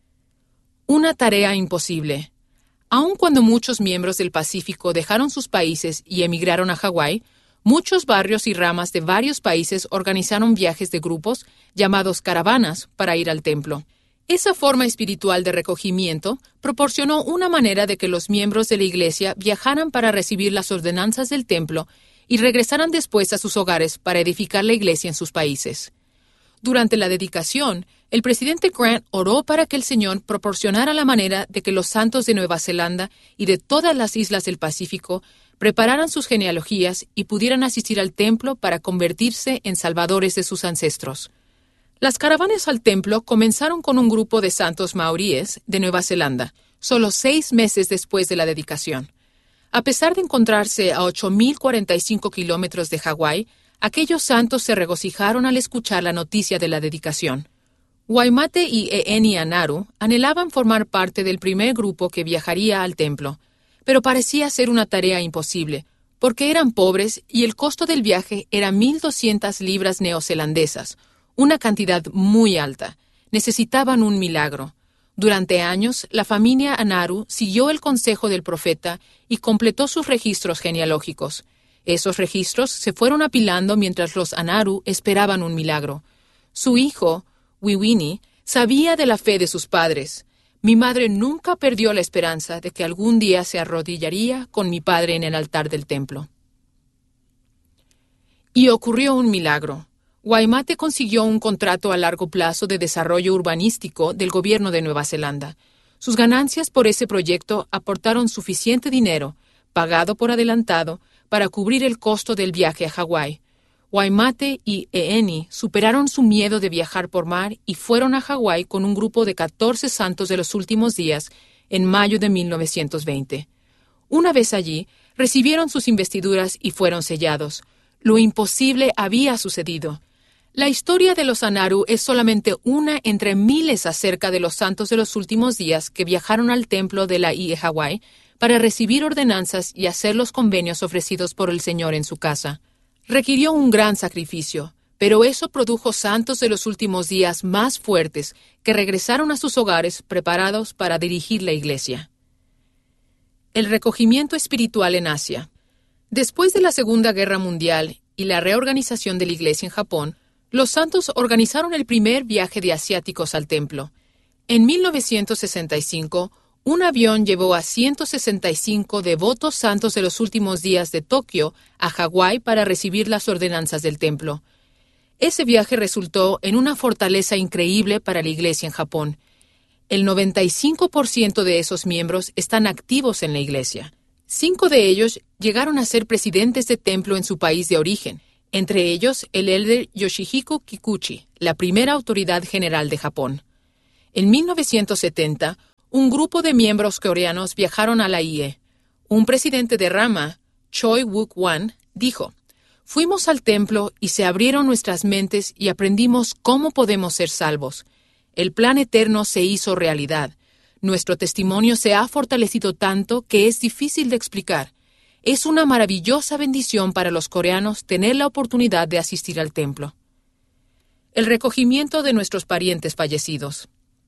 Una tarea imposible. Aun cuando muchos miembros del Pacífico dejaron sus países y emigraron a Hawái, muchos barrios y ramas de varios países organizaron viajes de grupos, llamados caravanas, para ir al templo. Esa forma espiritual de recogimiento proporcionó una manera de que los miembros de la Iglesia viajaran para recibir las ordenanzas del templo y regresaran después a sus hogares para edificar la Iglesia en sus países. Durante la dedicación, el presidente Grant oró para que el Señor proporcionara la manera de que los santos de Nueva Zelanda y de todas las islas del Pacífico prepararan sus genealogías y pudieran asistir al templo para convertirse en salvadores de sus ancestros. Las caravanas al templo comenzaron con un grupo de santos maoríes de Nueva Zelanda, solo seis meses después de la dedicación. A pesar de encontrarse a ocho mil cuarenta y cinco kilómetros de Hawái, aquellos santos se regocijaron al escuchar la noticia de la dedicación. Waimate y Eeni Anaru anhelaban formar parte del primer grupo que viajaría al templo, pero parecía ser una tarea imposible, porque eran pobres y el costo del viaje era mil doscientas libras neozelandesas, una cantidad muy alta. Necesitaban un milagro. Durante años, la familia Anaru siguió el consejo del profeta y completó sus registros genealógicos. Esos registros se fueron apilando mientras los Anaru esperaban un milagro. Su hijo, Wiwini, sabía de la fe de sus padres. Mi madre nunca perdió la esperanza de que algún día se arrodillaría con mi padre en el altar del templo. Y ocurrió un milagro. Waimate consiguió un contrato a largo plazo de desarrollo urbanístico del gobierno de Nueva Zelanda. Sus ganancias por ese proyecto aportaron suficiente dinero, pagado por adelantado, para cubrir el costo del viaje a Hawái. Waimate y Eeni superaron su miedo de viajar por mar y fueron a Hawái con un grupo de catorce santos de los últimos días en mayo de mil novecientos veinte. Una vez allí, recibieron sus investiduras y fueron sellados. Lo imposible había sucedido. La historia de los Anaru es solamente una entre miles acerca de los santos de los últimos días que viajaron al templo de la I E Hawái para recibir ordenanzas y hacer los convenios ofrecidos por el Señor en su casa. Requirió un gran sacrificio, pero eso produjo santos de los últimos días más fuertes que regresaron a sus hogares preparados para dirigir la Iglesia. El recogimiento espiritual en Asia. Después de la Segunda Guerra Mundial y la reorganización de la Iglesia en Japón, los santos organizaron el primer viaje de asiáticos al templo. En mil novecientos sesenta y cinco, un avión llevó a ciento sesenta y cinco devotos santos de los últimos días de Tokio a Hawái para recibir las ordenanzas del templo. Ese viaje resultó en una fortaleza increíble para la Iglesia en Japón. El noventa y cinco por ciento de esos miembros están activos en la Iglesia. Cinco de ellos llegaron a ser presidentes de templo en su país de origen. entre ellos el elder Yoshihiko Kikuchi, la primera autoridad general de Japón. En mil novecientos setenta, un grupo de miembros coreanos viajaron a la I E. Un presidente de rama, Choi Wook-wan, dijo: «Fuimos al templo y se abrieron nuestras mentes y aprendimos cómo podemos ser salvos. El plan eterno se hizo realidad. Nuestro testimonio se ha fortalecido tanto que es difícil de explicar. Es una maravillosa bendición para los coreanos tener la oportunidad de asistir al templo». El recogimiento de nuestros parientes fallecidos.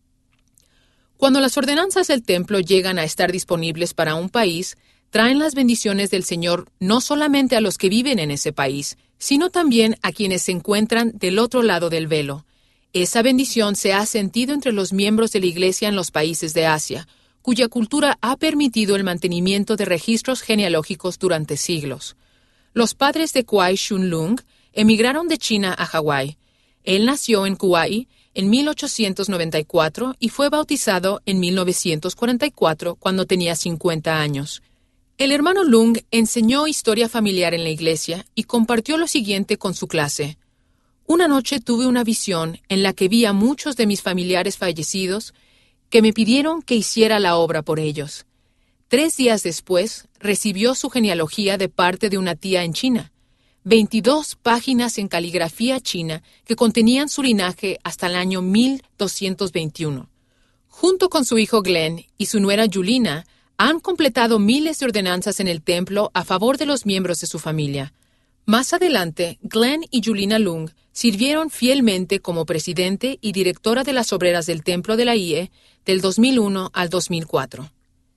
Cuando las ordenanzas del templo llegan a estar disponibles para un país, traen las bendiciones del Señor no solamente a los que viven en ese país, sino también a quienes se encuentran del otro lado del velo. Esa bendición se ha sentido entre los miembros de la Iglesia en los países de Asia, cuya cultura ha permitido el mantenimiento de registros genealógicos durante siglos. Los padres de Kwai Shun Lung emigraron de China a Hawái. Él nació en Kauai en mil ochocientos noventa y cuatro y fue bautizado en mil novecientos cuarenta y cuatro cuando tenía cincuenta años. El hermano Lung enseñó historia familiar en la iglesia y compartió lo siguiente con su clase. Una noche tuve una visión en la que vi a muchos de mis familiares fallecidos que me pidieron que hiciera la obra por ellos. Tres días después, recibió su genealogía de parte de una tía en China. veintidós páginas en caligrafía china que contenían su linaje hasta el año mil doscientos veintiuno. Junto con su hijo Glenn y su nuera Julina, han completado miles de ordenanzas en el templo a favor de los miembros de su familia. Más adelante, Glenn y Julina Lung sirvieron fielmente como presidente y directora de las obreras del templo de la I E del dos mil uno al dos mil cuatro.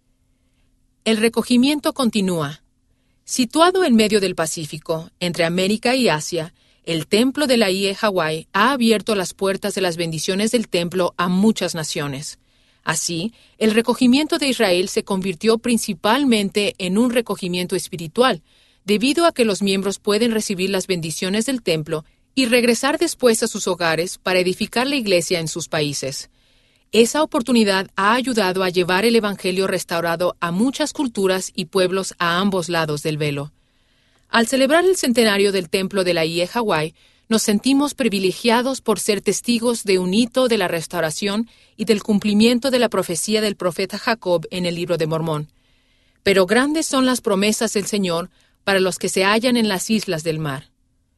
El recogimiento continúa. Situado en medio del Pacífico, entre América y Asia, el templo de la I E Hawái ha abierto las puertas de las bendiciones del templo a muchas naciones. Así, el recogimiento de Israel se convirtió principalmente en un recogimiento espiritual, debido a que los miembros pueden recibir las bendiciones del templo y regresar después a sus hogares para edificar la iglesia en sus países. Esa oportunidad ha ayudado a llevar el Evangelio restaurado a muchas culturas y pueblos a ambos lados del velo. Al celebrar el centenario del templo de la I E Hawái, nos sentimos privilegiados por ser testigos de un hito de la restauración y del cumplimiento de la profecía del profeta Jacob en el Libro de Mormón. Pero grandes son las promesas del Señor para los que se hallan en las islas del mar.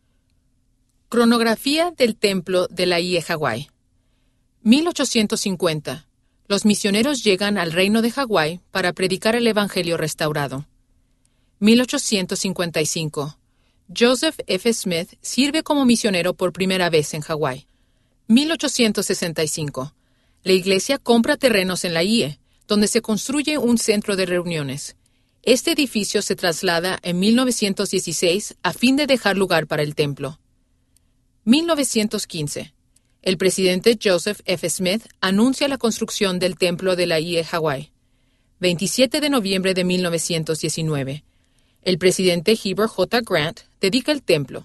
Cronografía del templo de la I E Hawái. mil ochocientos cincuenta. Los misioneros llegan al reino de Hawái para predicar el Evangelio restaurado. mil ochocientos cincuenta y cinco. Joseph F. Smith sirve como misionero por primera vez en Hawái. mil ochocientos sesenta y cinco. La iglesia compra terrenos en la I E, donde se construye un centro de reuniones. Este edificio se traslada en mil novecientos dieciséis a fin de dejar lugar para el templo. mil novecientos quince. El presidente Joseph F. Smith anuncia la construcción del templo de la I E Hawái. veintisiete de noviembre de mil novecientos diecinueve. El presidente Heber J. Grant dedica el templo.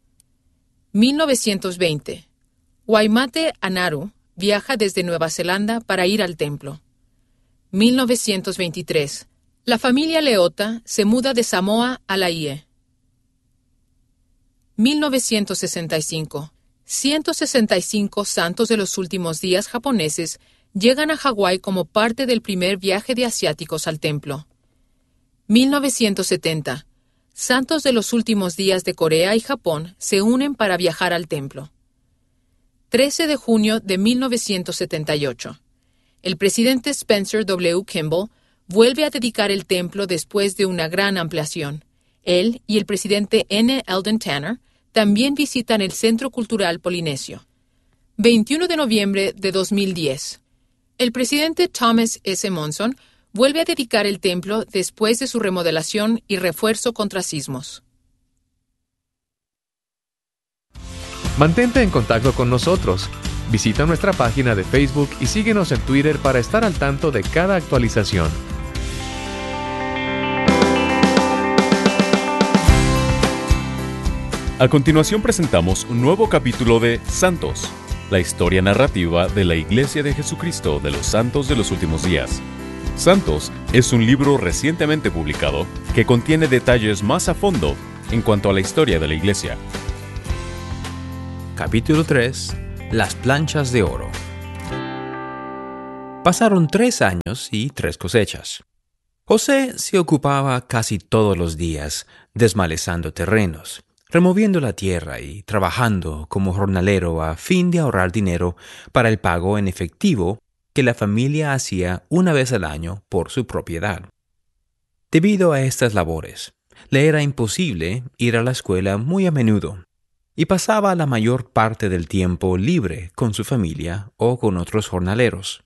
mil novecientos veinte. Waimate Anaru viaja desde Nueva Zelanda para ir al templo. mil novecientos veintitrés. La familia Leota se muda de Samoa a la I E. mil novecientos sesenta y cinco. ciento sesenta y cinco santos de los últimos días japoneses llegan a Hawái como parte del primer viaje de asiáticos al templo. mil novecientos setenta. Santos de los últimos días de Corea y Japón se unen para viajar al templo. trece de junio de mil novecientos setenta y ocho. El presidente Spencer W. Kimball vuelve a dedicar el templo después de una gran ampliación. Él y el presidente N. Eldon Tanner también visitan el Centro Cultural Polinesio. veintiuno de noviembre de dos mil diez. El presidente Thomas S. Monson vuelve a dedicar el templo después de su remodelación y refuerzo contra sismos. Mantente en contacto con nosotros. Visita nuestra página de Facebook y síguenos en Twitter para estar al tanto de cada actualización. A continuación presentamos un nuevo capítulo de Santos, la historia narrativa de la Iglesia de Jesucristo de los Santos de los Últimos Días. Santos es un libro recientemente publicado que contiene detalles más a fondo en cuanto a la historia de la Iglesia. Capítulo tres. Las planchas de oro. Pasaron tres años y tres cosechas. José se ocupaba casi todos los días desmalezando terrenos, removiendo la tierra y trabajando como jornalero a fin de ahorrar dinero para el pago en efectivo que la familia hacía una vez al año por su propiedad. Debido a estas labores, le era imposible ir a la escuela muy a menudo y pasaba la mayor parte del tiempo libre con su familia o con otros jornaleros.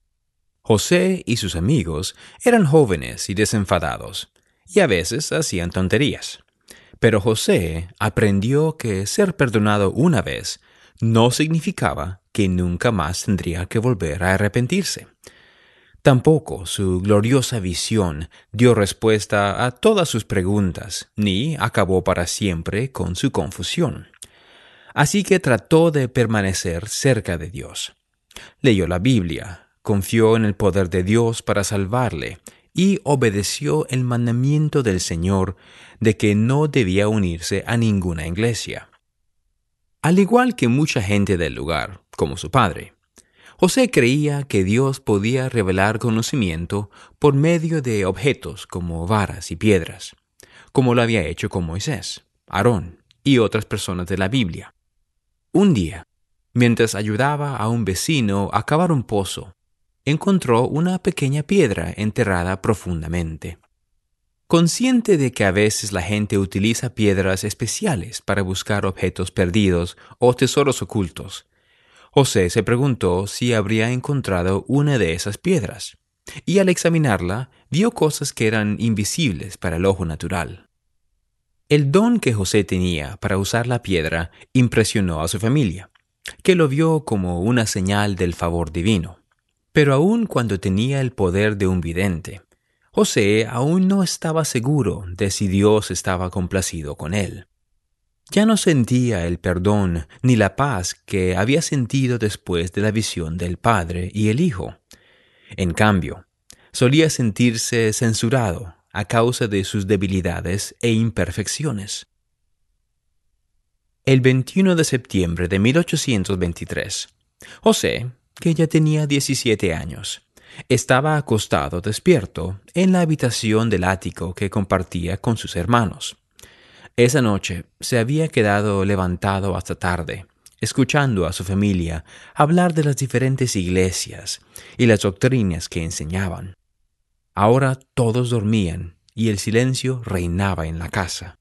José y sus amigos eran jóvenes y desenfadados, y a veces hacían tonterías. Pero José aprendió que ser perdonado una vez no significaba que nunca más tendría que volver a arrepentirse. Tampoco su gloriosa visión dio respuesta a todas sus preguntas, ni acabó para siempre con su confusión. Así que trató de permanecer cerca de Dios. Leyó la Biblia, confió en el poder de Dios para salvarle y obedeció el mandamiento del Señor de que no debía unirse a ninguna iglesia. Al igual que mucha gente del lugar, como su padre, José creía que Dios podía revelar conocimiento por medio de objetos como varas y piedras, como lo había hecho con Moisés, Aarón y otras personas de la Biblia. Un día, mientras ayudaba a un vecino a cavar un pozo, encontró una pequeña piedra enterrada profundamente. Consciente de que a veces la gente utiliza piedras especiales para buscar objetos perdidos o tesoros ocultos, José se preguntó si habría encontrado una de esas piedras, y al examinarla vio cosas que eran invisibles para el ojo natural. El don que José tenía para usar la piedra impresionó a su familia, que lo vio como una señal del favor divino. Pero aun cuando tenía el poder de un vidente, José aún no estaba seguro de si Dios estaba complacido con él. Ya no sentía el perdón ni la paz que había sentido después de la visión del Padre y el Hijo. En cambio, solía sentirse censurado a causa de sus debilidades e imperfecciones. El veintiuno de septiembre de mil ochocientos veintitrés, José, que ya tenía diecisiete años, estaba acostado despierto en la habitación del ático que compartía con sus hermanos. Esa noche se había quedado levantado hasta tarde, escuchando a su familia hablar de las diferentes iglesias y las doctrinas que enseñaban. Ahora todos dormían y el silencio reinaba en la casa.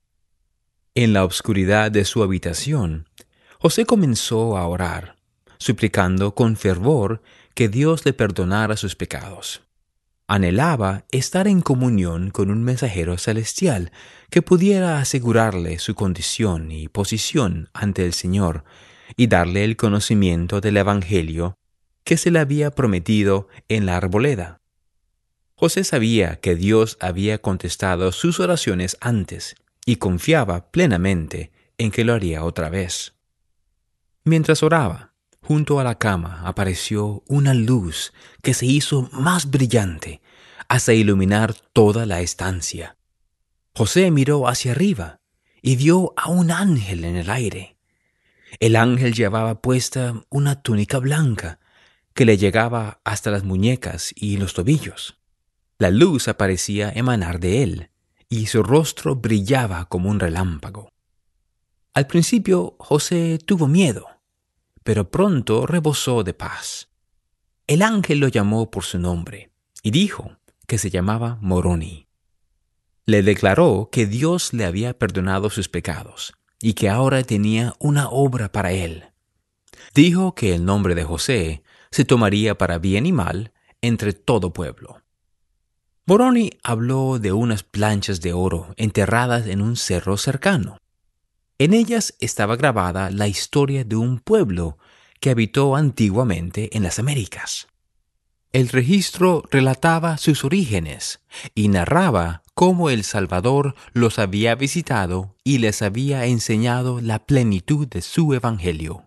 En la oscuridad de su habitación, José comenzó a orar, suplicando con fervor que Dios le perdonara sus pecados. Anhelaba estar en comunión con un mensajero celestial que pudiera asegurarle su condición y posición ante el Señor y darle el conocimiento del Evangelio que se le había prometido en la arboleda. José sabía que Dios había contestado sus oraciones antes y confiaba plenamente en que lo haría otra vez. Mientras oraba, junto a la cama apareció una luz que se hizo más brillante hasta iluminar toda la estancia. José miró hacia arriba y vio a un ángel en el aire. El ángel llevaba puesta una túnica blanca que le llegaba hasta las muñecas y los tobillos. La luz parecía emanar de él y su rostro brillaba como un relámpago. Al principio José tuvo miedo, pero pronto rebosó de paz. El ángel lo llamó por su nombre y dijo que se llamaba Moroni. Le declaró que Dios le había perdonado sus pecados y que ahora tenía una obra para él. Dijo que el nombre de José se tomaría para bien y mal entre todo pueblo. Moroni habló de unas planchas de oro enterradas en un cerro cercano. En ellas estaba grabada la historia de un pueblo que habitó antiguamente en las Américas. El registro relataba sus orígenes y narraba cómo el Salvador los había visitado y les había enseñado la plenitud de su evangelio.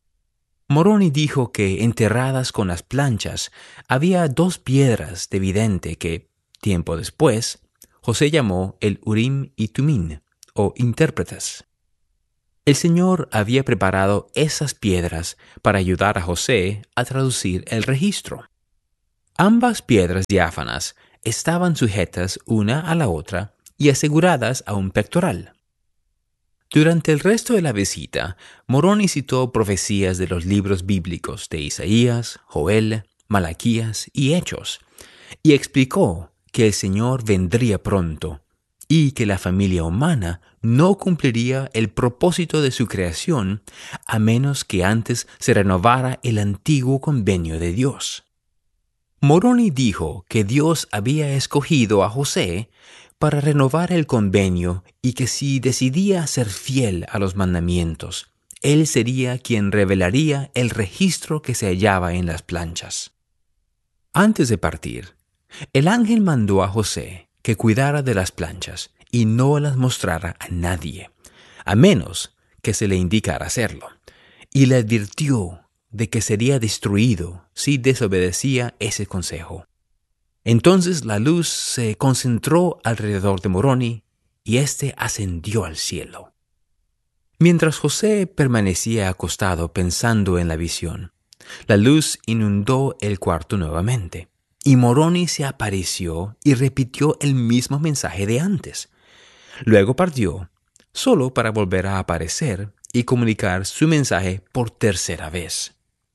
Moroni dijo que enterradas con las planchas había dos piedras de vidente que, tiempo después, José llamó el Urim y Tumim, o intérpretes. El Señor había preparado esas piedras para ayudar a José a traducir el registro. Ambas piedras diáfanas estaban sujetas una a la otra y aseguradas a un pectoral. Durante el resto de la visita, Moroni citó profecías de los libros bíblicos de Isaías, Joel, Malaquías y Hechos, y explicó que el Señor vendría pronto y que la familia humana no cumpliría el propósito de su creación a menos que antes se renovara el antiguo convenio de Dios. Moroni dijo que Dios había escogido a José para renovar el convenio y que si decidía ser fiel a los mandamientos, él sería quien revelaría el registro que se hallaba en las planchas. Antes de partir, el ángel mandó a José que cuidara de las planchas y no las mostrara a nadie, a menos que se le indicara hacerlo, y le advirtió de que sería destruido si desobedecía ese consejo. Entonces la luz se concentró alrededor de Moroni y éste ascendió al cielo. Mientras José permanecía acostado pensando en la visión, la luz inundó el cuarto nuevamente, y Moroni se apareció y repitió el mismo mensaje de antes. Luego partió, solo para volver a aparecer y comunicar su mensaje por tercera vez.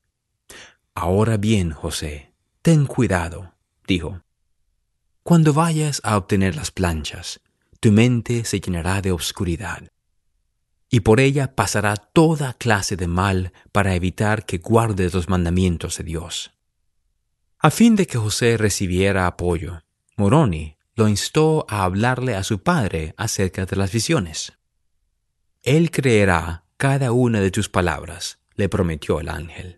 «Ahora bien, José, ten cuidado», dijo. «Cuando vayas a obtener las planchas, tu mente se llenará de obscuridad, y por ella pasará toda clase de mal para evitar que guardes los mandamientos de Dios». A fin de que José recibiera apoyo, Moroni lo instó a hablarle a su padre acerca de las visiones. «Él creerá cada una de tus palabras», le prometió el ángel.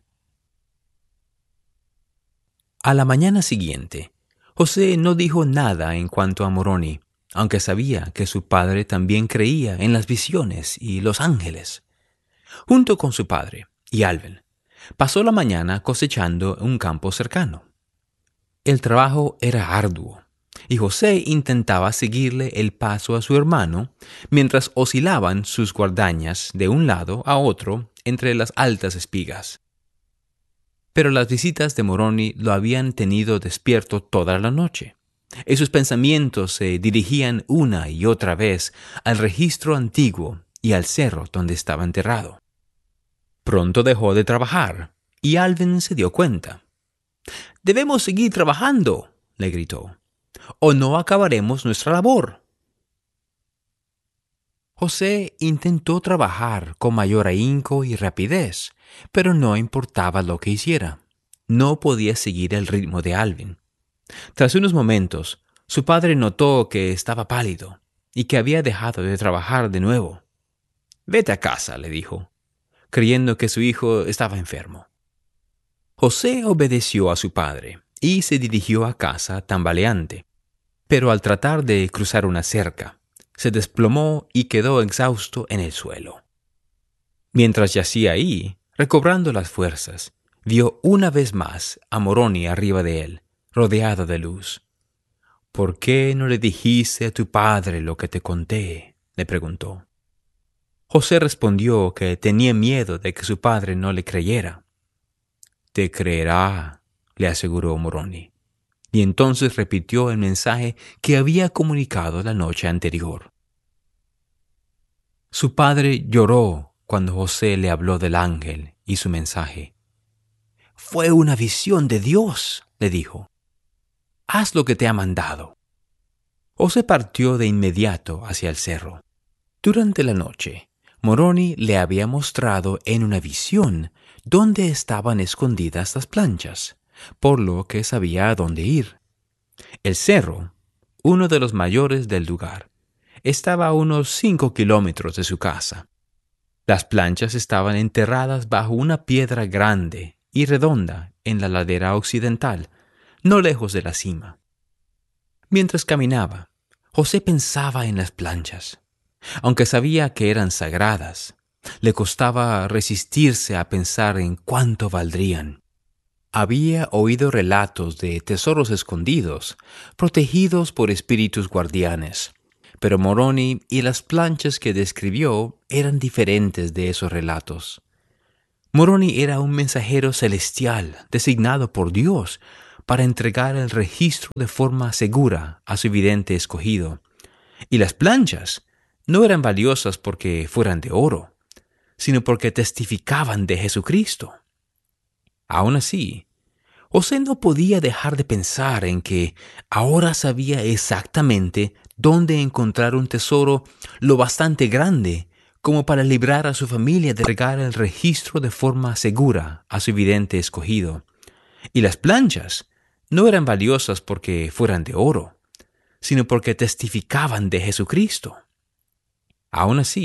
A la mañana siguiente, José no dijo nada en cuanto a Moroni, aunque sabía que su padre también creía en las visiones y los ángeles. Junto con su padre y Alvin, pasó la mañana cosechando en un campo cercano. El trabajo era arduo, y José intentaba seguirle el paso a su hermano mientras oscilaban sus guardañas de un lado a otro entre las altas espigas. Pero las visitas de Moroni lo habían tenido despierto toda la noche, y sus pensamientos se dirigían una y otra vez al registro antiguo y al cerro donde estaba enterrado. Pronto dejó de trabajar, y Alvin se dio cuenta. «Debemos seguir trabajando», le gritó, «o no acabaremos nuestra labor». José intentó trabajar con mayor ahínco y rapidez, pero no importaba lo que hiciera. No podía seguir el ritmo de Alvin. Tras unos momentos, su padre notó que estaba pálido y que había dejado de trabajar de nuevo. «Vete a casa», le dijo, creyendo que su hijo estaba enfermo. José obedeció a su padre y se dirigió a casa tambaleante, pero al tratar de cruzar una cerca, se desplomó y quedó exhausto en el suelo. Mientras yacía ahí, recobrando las fuerzas, vio una vez más a Moroni arriba de él, rodeado de luz. «¿Por qué no le dijiste a tu padre lo que te conté?», le preguntó. José respondió que tenía miedo de que su padre no le creyera. «Te creerá», le aseguró Moroni, y entonces repitió el mensaje que había comunicado la noche anterior. Su padre lloró cuando José le habló del ángel y su mensaje. «Fue una visión de Dios», le dijo. «Haz lo que te ha mandado». José partió de inmediato hacia el cerro. Durante la noche, Moroni le había mostrado en una visión dónde estaban escondidas las planchas, por lo que sabía a dónde ir. El cerro, uno de los mayores del lugar, estaba a unos cinco kilómetros de su casa. Las planchas estaban enterradas bajo una piedra grande y redonda en la ladera occidental, no lejos de la cima. Mientras caminaba, José pensaba en las planchas. Aunque sabía que eran sagradas, le costaba resistirse a pensar en cuánto valdrían. Había oído relatos de tesoros escondidos, protegidos por espíritus guardianes, Pero Moroni y las planchas que describió eran diferentes de esos relatos. Moroni era un mensajero celestial designado por Dios para entregar el registro de forma segura a su vidente escogido. Y las planchas no eran valiosas porque fueran de oro, sino porque testificaban de Jesucristo. Aún así, José no podía dejar de pensar en que ahora sabía exactamente dónde encontrar un tesoro lo bastante grande como para librar a su familia de entregar el registro de forma segura a su vidente escogido. Y las planchas no eran valiosas porque fueran de oro, sino porque testificaban de Jesucristo. Aún así,